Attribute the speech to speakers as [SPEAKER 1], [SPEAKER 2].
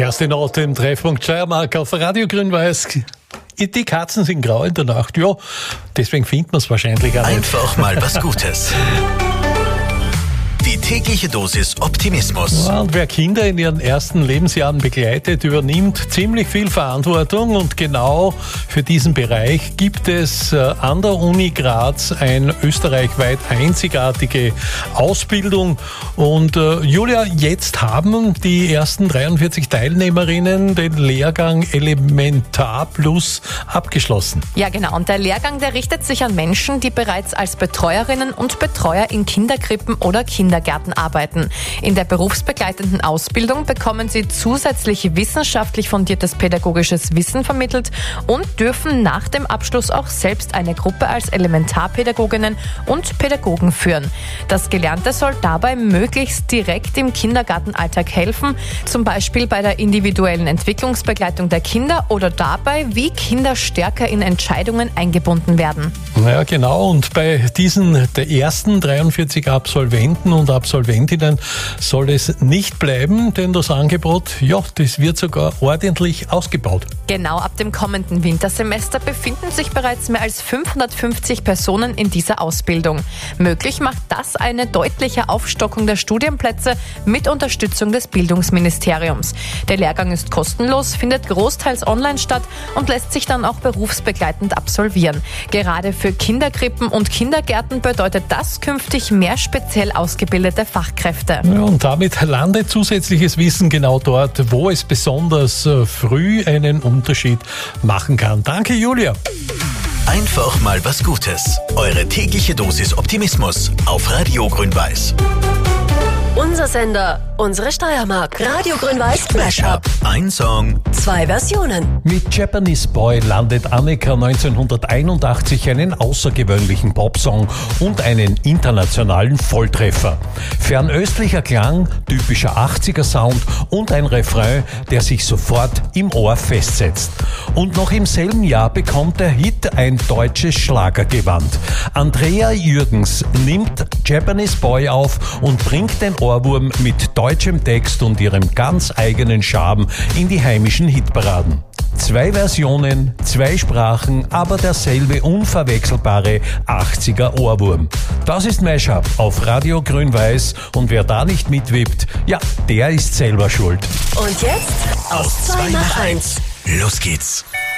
[SPEAKER 1] Kerstin aus dem Treffpunkt Steiermark auf Radio Grün-Weiß. Die Katzen sind grau in der Nacht, ja, deswegen findet man es wahrscheinlich auch nicht.
[SPEAKER 2] Einfach mal was Gutes. Die tägliche Dosis Optimismus.
[SPEAKER 1] Ja, und wer Kinder in ihren ersten Lebensjahren begleitet, übernimmt ziemlich viel Verantwortung, und genau für diesen Bereich gibt es an der Uni Graz eine österreichweit einzigartige Ausbildung. Und Julia, jetzt haben die ersten 43 Teilnehmerinnen den Lehrgang Elementar Plus abgeschlossen.
[SPEAKER 3] Ja, genau. Und der Lehrgang, der richtet sich an Menschen, die bereits als Betreuerinnen und Betreuer in Kinderkrippen oder Kindergärten arbeiten. In der berufsbegleitenden Ausbildung bekommen sie zusätzlich wissenschaftlich fundiertes pädagogisches Wissen vermittelt und dürfen nach dem Abschluss auch selbst eine Gruppe als Elementarpädagoginnen und Pädagogen führen. Das Gelernte soll dabei möglichst direkt im Kindergartenalltag helfen, zum Beispiel bei der individuellen Entwicklungsbegleitung der Kinder oder dabei, wie Kinder stärker in Entscheidungen eingebunden werden.
[SPEAKER 1] Ja, genau. Und bei diesen der ersten 43 Absolventen und Absolventinnen soll es nicht bleiben, denn das Angebot, ja, das wird sogar ordentlich ausgebaut.
[SPEAKER 3] Genau, ab dem kommenden Wintersemester befinden sich bereits mehr als 550 Personen in dieser Ausbildung. Möglich macht das eine deutliche Aufstockung der Studienplätze mit Unterstützung des Bildungsministeriums. Der Lehrgang ist kostenlos, findet großteils online statt und lässt sich dann auch berufsbegleitend absolvieren. Gerade für Kinderkrippen und Kindergärten bedeutet das künftig mehr speziell ausgebildete Fachkräfte.
[SPEAKER 1] Ja, und damit landet zusätzliches Wissen genau dort, wo es besonders früh einen Unterschied machen kann. Danke, Julia.
[SPEAKER 2] Einfach mal was Gutes. Eure tägliche Dosis Optimismus auf Radio Grün-Weiß.
[SPEAKER 4] Unser Sender, unsere Steiermark. Radio Grün-Weiß Mashup.
[SPEAKER 2] Ein Song,
[SPEAKER 4] 2 Versionen.
[SPEAKER 1] Mit Japanese Boy landet Annika 1981 einen außergewöhnlichen Popsong und einen internationalen Volltreffer. Fernöstlicher Klang, typischer 80er-Sound und ein Refrain, der sich sofort im Ohr festsetzt. Und noch im selben Jahr bekommt der Hit ein deutsches Schlagergewand. Andrea Jürgens nimmt Japanese Boy auf und bringt den Ohrwurm mit deutschem Text und ihrem ganz eigenen Charme in die heimischen Hitparaden. 2 Versionen, 2 Sprachen, aber derselbe unverwechselbare 80er Ohrwurm. Das ist Mashup auf Radio Grün-Weiß, und wer da nicht mitwippt, ja, der ist selber schuld.
[SPEAKER 4] Und jetzt aus 2 nach 1.
[SPEAKER 2] los geht's.